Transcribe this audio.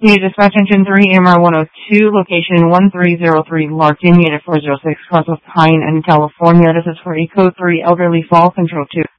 Unit Dispatch Engine 3, MR 102, location 1303 Larkin, Unit 406, Cross of Pine in California. This is for Eco 3 Elderly Fall Control 2.